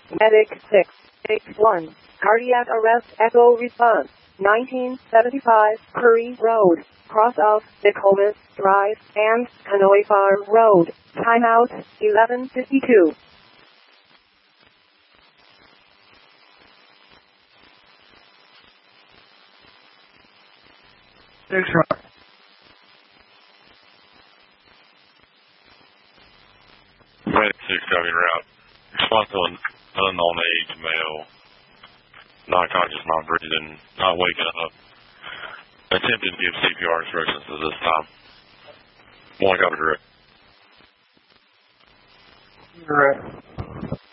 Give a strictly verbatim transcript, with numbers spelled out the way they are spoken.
Medic six six one. Cardiac arrest echo response. nineteen seventy-five Curry Road, cross of Nicholas Drive and Hanoi Farm Road. Timeout eleven fifty-two. Six right. Medic six copy route. Response to an unknown age male. Non-conscious, non-breathing, not waking up. Attempted to give C P R instructions at this time. One copy direct. Direct.